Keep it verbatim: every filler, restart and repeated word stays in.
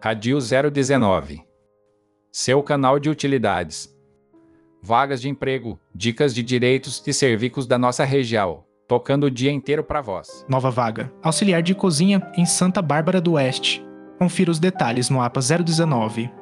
Radio zero dezenove. Seu canal de utilidades. Vagas de emprego, dicas de direitos e serviços da nossa região, tocando o dia inteiro para vós. Nova vaga. Auxiliar de cozinha em Santa Bárbara do Oeste. Confira os detalhes no A P A zero dezenove.